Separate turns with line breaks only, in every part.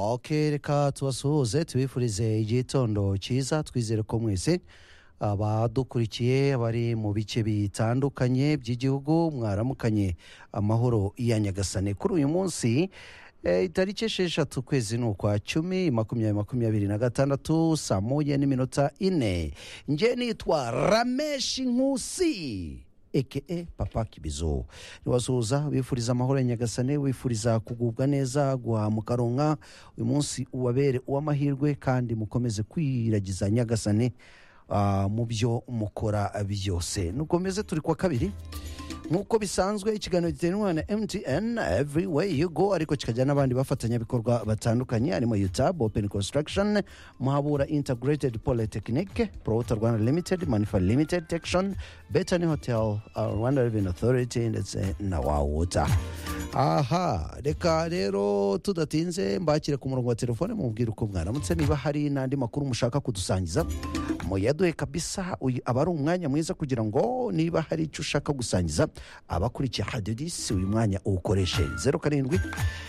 Okay, reka tubasuhuze tubifurize igitondo cyiza twizere ko mwese abadukurikiye abari mu bice bitandukanye by'igihugu mwaramukanye amahoro ya Nyagasane kuri uyu munsi itariki 6 kwezi n'ukwa 10 2026 saa 1:04 nje nitwa Ramesh Nkusi aka Papa Kibizo niwasuhuza bifuriza amahoro ya Nyagasane wifuriza kugubwa neza guhamuka ronka uyu munsi ubabere uw'amahirwe kandi mukomeze kwiragiza Nyagasane mu byo mukora byose nukomeze turi kwa kabiri nkuko bisanzwe ikiganiro giterwa na MTN everywhere you go ariko kikajyana n'abandi bafatanya bikorwa batandukanye harimo YouTube Open Construction Muhabura Integrated Polytechnic Prota Rwanda Limited Manifa Limited Tection Bethany Hotel Rwanda Revenue Authority ndetse na Water. Aha reka rero tudatinze mbakire ku murongo wa telefone mubwira uko mwaramutse niba hari n'andi makuru mushaka kudusangiza muyaduhe kabisa abari umwanya mwiza kugira ngo niba hari icyo ushaka gusangiza abakurikiye hadidisi uyu mwanya uwukoreshe 07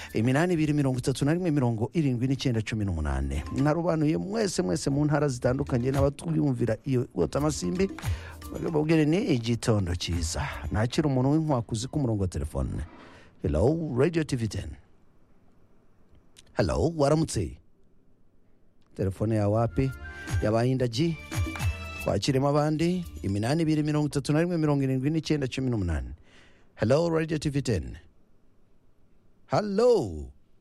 83231 narubanuye mwese mu ntara zitandukanye n'abatwiyumvira iyo Amasimbi babwire ni igitondo cyiza nakira umuntu w'inkwakuzi ku murongo wa telefone. Hello Radio TV10. Hello waramutse telefone ya wapi yabaye indaji twakiremo abandi 83231 Hello Radio TV10. Hello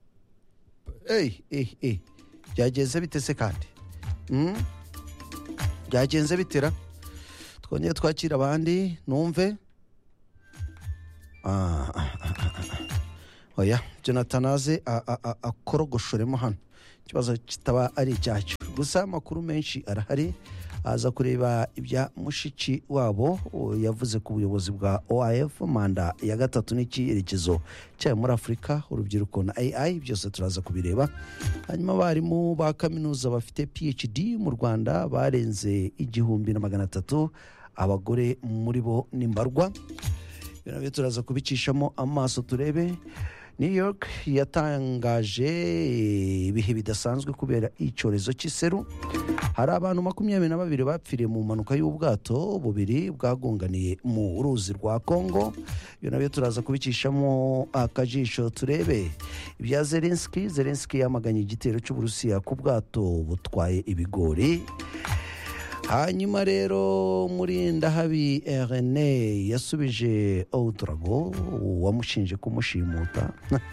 byagenze bite se kandi byagenze bitera twongeye twakira abandi numve oya Jonathan aze akorogoshoremo hano ikibazo kitaba ari icyacu gusa amakuru menshi arahari aza kureba ibya mushiki wabo yavuze ku buyobozi bwa OIF manda ya gatatu n'icyerekezo cyayo muri Afurika urubyiruko na AI byose turaza kubireba hanyuma abarimu ba kaminuza bafite PhD mu Rwanda barenze 1300 abagore muri bo nimbarwa binabyo turaza kubicishamo amaso turebe. New York yatangaje ibihe bidasanzwe kubera icyorezo cy'iseru hari abantu 22 bapfiriye mu mpanuka y'ubwato bubiri bwagonganiye mu ruzi rwa Kongo binabyo turaza kubicishamo akajisho turebe ibya Zelensky yamaganye igitero cy'Uburusiya ku bwato butwaye ibigori. Hanyuma rero muri Ndahabi Rene yasubije Outrago wamushinje kumushimuta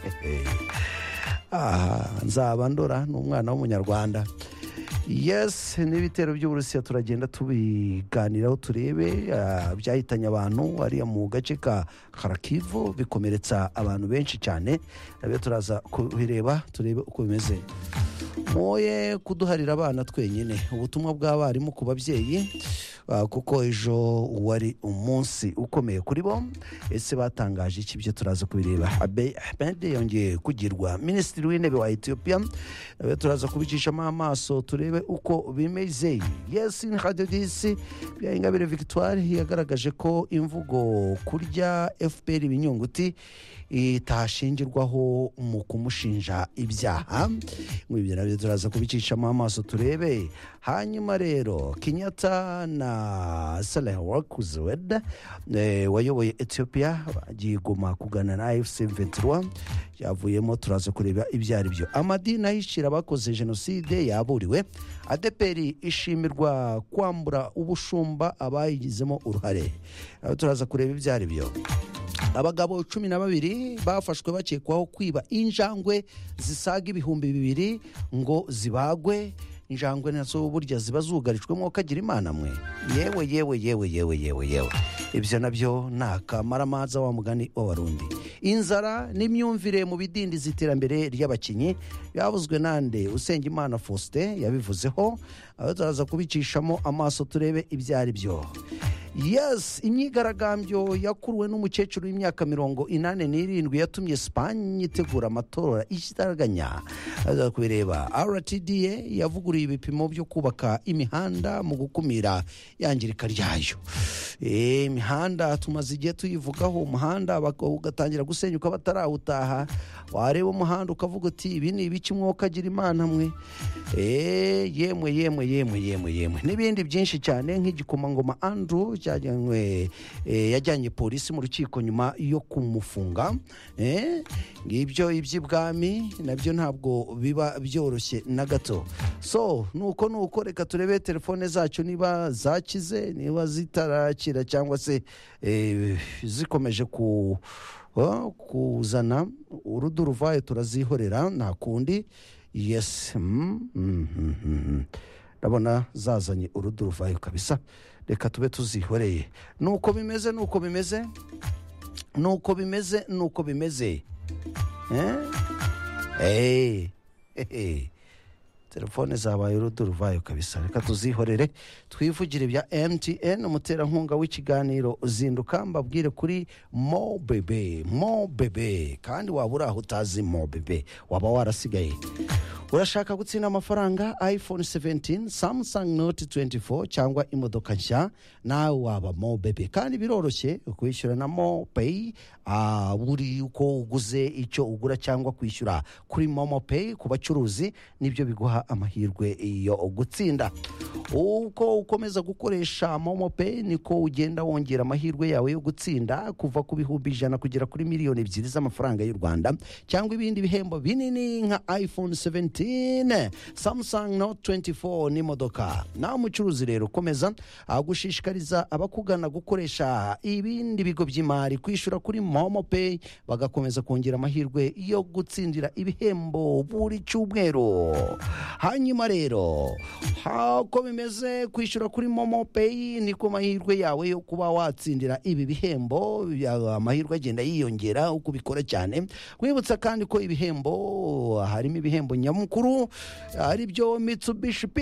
nzaba ndora n'umwana w'umunyarwanda. Yes n'ibitero by'Uburusiya turagenda tubiganiraho turebe byahitanye abantu ari mu gace ka Kharkiv bikomeretsa abantu benshi cyane nabyo turaza kubireba turebe uko bimeze. Moye kuduharira abana twenyine ubutumwa bw'abarimu ku babyeyi kuko ejo wari umunsi ukomeye kuri bo ese batangaje iki byo turaza kubireba. Ahmed yongeye kugirwa minisitiri w'intebe wa Ethiopia nabyo turaza kubicishamo amaso turebe uko bimeze. Yes in hadisi bya Ingabire Victoire yagaragaje ko imvugo kurya FPR ibinyunguti itashingirwaho mu kumushinja ibyaha mwibyo nabyo turaza kubicishamo amaso turebe. Hanyuma rero Kenyatta na Sahle-Work Zewde wayoboye Ethiopia bagiye Goma kugana na AFC M23 yavuyemo turaza kureba ibyari byo. Amadini ahishira bakoze genocide yaburiwe. ADPR ishimirwa kwambura ubushumba abayigizemo uruhare turaza kureba ibyari byo. Abagabo 12 bafashwe bakekwaho kwiba injangwe zisaga 2,000 ngo zibagwe. Injangwe nazo burya ziba zugarijwemo kagira imana mwe yewe ibyo nabyo nakamaramaza wa mugani w'abarundi. Inzara n'imyumvire mu bidindiza iterambere ry'abakinyi yavuzwe nande Usengimana Faustin yabivuzeho turaza kubicishamo amaso turebe ibyari byo. yes, imyigaragambyo yakuruwe n'umukecuru w'imyaka 87 yatumye Spain itegura amatora ikitaraganya. Aza kubireba, RTDA yavuguruye ibipimo byo kubaka imihanda mu gukumira yangirika ryayo. Imihanda tumaze igihe tuyivugaho, umuhanda ugatangira gusenyuka batarawutaha, wareba umuhanda ukavuga uti ibi ni ibiki mwoka agira imana mwe. Yemwe n'ibindi byinshi cyane, nk'igikomangoma Andrew yajyanye polisi mu rukiko nyuma yo kumufunga. Ngibyo iby'ibwami nabyo ntabwo biba byoroshye na gato. So nuko reka turebe telefone zacu niba zakize, niba zitarakira cyangwa se zikomeje kuzana uruduruvayo turazihorera nta kundi. Yes, ndabona zazanye uruduruvayo kabisa, reka tube tuzihoreye. Nuko bimeze telefone zabaye uruduruvayo kabisa, reka tuzihorere twivugire bya MTN, umuterankunga w'ikiganiro Zinduka. Mbabwire kuri Mobebe, kandi waba uri aho utazi Mobebe waba warasigaye. Urashaka gutsinda amafaranga iPhone 17, Samsung Note 24 cyangwa imodoka nshya, nawe waba Mobebe, kandi biroroshye kwishyura na MoPay. Buri uko uguze icyo ugura cyangwa kwishyura kuri MoMoPay ku bacuruzi, nibyo biguha amahirwe yo gutsinda. Uko ukomeza gukoresha MoMoPay niko ugenda wongera amahirwe yawe yo gutsinda, kuva ku bihumbi 100 kugera kuri miliyoni 2 z'amafaranga y'u Rwanda, cyangwa ibindi bihembo binini nka iPhone 17, Samsung Note 24 n'imodoka. Nawe umucuruzi rero komeza gushishikariza abakugana gukoresha ibindi bigo by'imari kwishyura kuri MoMoPay, bagakomeza kongera amahirwe yo gutsindira ibihembo buri cyumweru. Hanyuma rero hako bimeze kwishyura kuri MoMoPay, niko mahirwe yawe yo kuba watsindira ibi bihembo, amahirwe agenda yiyongera uko ubikora cyane. Kwibutsa kandi ko ibihembo harimo ibihembo nyamukuru, ari byo Mitsubishi